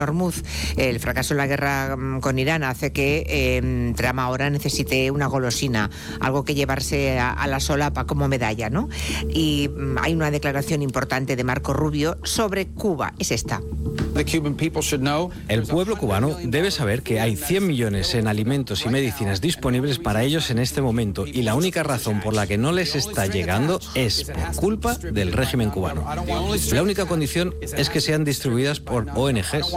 Hormuz. El fracaso en la guerra con Irán hace que Trump ahora necesite una golosina, algo que llevarse a la solapa como medalla, ¿no? Y hay una declaración importante de Marco Rubio sobre Cuba, es esta. El pueblo cubano debe saber que hay 100 millones en alimentos y medicinas disponibles para ellos en este momento, y la única razón por la que no les está llegando es por culpa del régimen cubano. La única condición es que sean distribuidas por ONGs.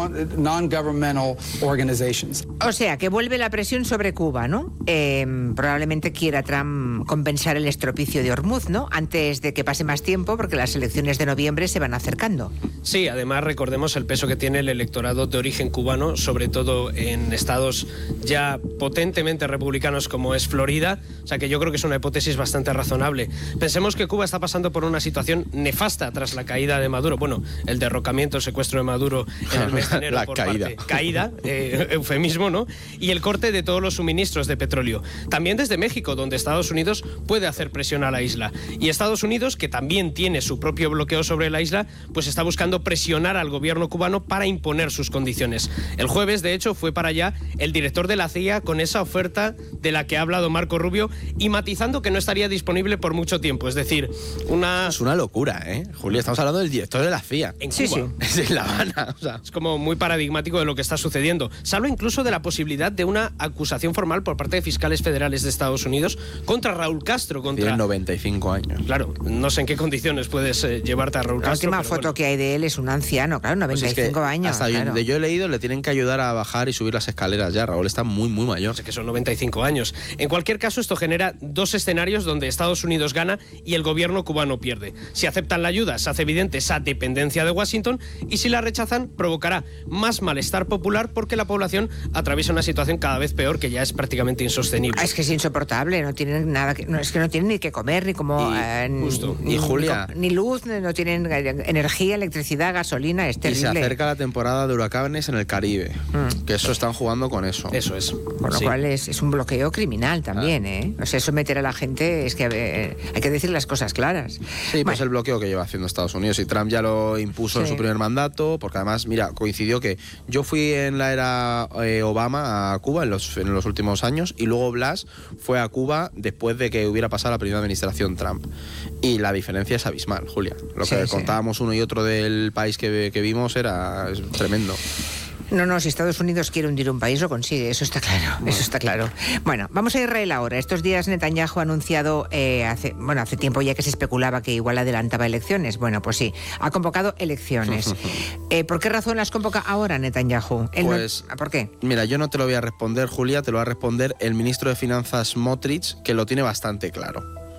O sea, que vuelve la presión sobre Cuba, ¿no? Probablemente quiera Trump compensar el estropicio de Hormuz, ¿no? Antes de que pase más tiempo, porque las elecciones de noviembre se van acercando. Sí, además recordemos el peso que tiene el electorado de origen cubano, sobre todo en estados ya potentemente republicanos como es Florida, o sea que yo creo que es una hipótesis bastante razonable. Pensemos que Cuba está pasando por una situación nefasta tras la caída de Maduro, bueno, el derrocamiento, el secuestro de Maduro en el mes de enero la por caída. caída, eufemismo, ¿no? Y el corte de todos los suministros de petróleo. También desde México, donde Estados Unidos puede hacer presión a la isla. Y Estados Unidos, que también tiene su propio bloqueo sobre la isla, pues está buscando presionar al gobierno cubano para imponer sus condiciones. El jueves, de hecho, fue para allá el director de la CIA con esa oferta de la que ha hablado Marco Rubio y matizando que no estaría disponible por mucho tiempo. Es decir, Es una locura, ¿eh? Julia, estamos hablando del director de la CIA. En Cuba. Sí, sí. Es en La Habana, o sea. Es como muy paradigmático de lo que está sucediendo. Se habla incluso de la posibilidad de una acusación formal por parte de fiscales federales de Estados Unidos contra Raúl Castro. Tiene 95 años. Claro, no sé en qué condiciones puedes llevarte a Raúl La Castro. última pero foto bueno. que hay de él es un anciano, claro, 95 Pues es que años. hasta claro. donde yo he leído, le tienen que ayudar a bajar y subir las escaleras ya. Raúl está muy, muy mayor. Sé que son 95 años. En cualquier caso, esto genera dos escenarios donde Estados Unidos gana y el gobierno cubano pierde. Si aceptan la ayuda, se hace evidente esa dependencia de Washington, y si la rechazan, provocará más malestar popular porque la población atraviesa una situación cada vez peor que ya es prácticamente insostenible. Es que es insoportable, no tienen nada, es que no tienen ni que comer, ni como justo. Y Julia, ni luz, no tienen energía, electricidad, gasolina, es y terrible. se acerca la temporada de huracanes en el Caribe, que eso están jugando con eso. Eso es. Con lo Sí. cual es un bloqueo criminal también, ¿eh? O sea, someter a la gente, es que hay que decir las cosas claras. Sí, pues Bueno, el bloqueo que lleva haciendo Estados Unidos, y Trump ya lo impuso en Sí. su primer mandato, porque además, mira, coincidió que yo fui en la era Obama a Cuba en los últimos años, y luego Blas fue a Cuba después de que hubiera pasado la primera administración Trump. Y la diferencia es abismal, Julia. Lo que Sí, sí. contábamos uno y otro del país que vimos es tremendo. No, si Estados Unidos quiere hundir un país, lo consigue, eso está claro, eso está claro. Bueno, vamos a Israel ahora. Estos días Netanyahu ha anunciado, hace tiempo ya que se especulaba que igual adelantaba elecciones. Bueno, pues sí, ha convocado elecciones. ¿Por qué razón las convoca ahora Netanyahu? Pues, ¿Por qué? Mira, yo no te lo voy a responder, Julia, te lo va a responder el ministro de Finanzas Smotrich, que lo tiene bastante claro.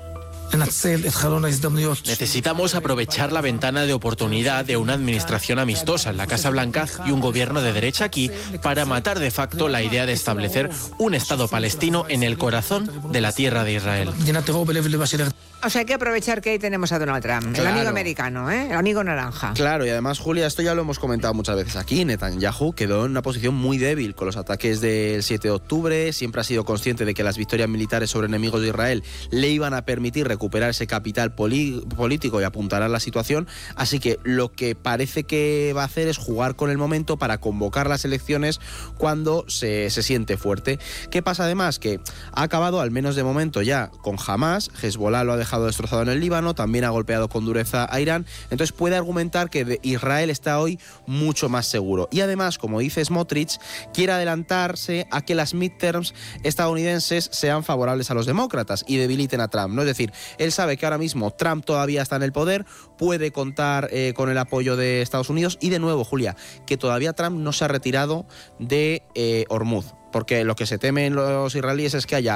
Necesitamos aprovechar la ventana de oportunidad de una administración amistosa en la Casa Blanca y un gobierno de derecha aquí para matar de facto la idea de establecer un Estado palestino en el corazón de la tierra de Israel. O sea, hay que aprovechar que ahí tenemos a Donald Trump, el Claro. amigo americano, el amigo naranja. Claro, y además, Julia, esto ya lo hemos comentado muchas veces aquí. Netanyahu quedó en una posición muy débil con los ataques del 7 de octubre. Siempre ha sido consciente de que las victorias militares sobre enemigos de Israel le iban a permitir recuperar ese capital político y apuntalar la situación. Así que lo que parece que va a hacer es jugar con el momento para convocar las elecciones cuando se siente fuerte. ¿Qué pasa además? Que ha acabado, al menos de momento, ya con Hamas. Hezbollah lo ha dejado destrozado en el Líbano, también ha golpeado con dureza a Irán. Entonces puede argumentar que Israel está hoy mucho más seguro. Y además, como dice Smotrich, quiere adelantarse a que las midterms estadounidenses sean favorables a los demócratas y debiliten a Trump, ¿no? Es decir, él sabe que ahora mismo Trump todavía está en el poder, puede contar con el apoyo de Estados Unidos, y de nuevo, Julia, que todavía Trump no se ha retirado de Hormuz, porque lo que se temen los israelíes es que haya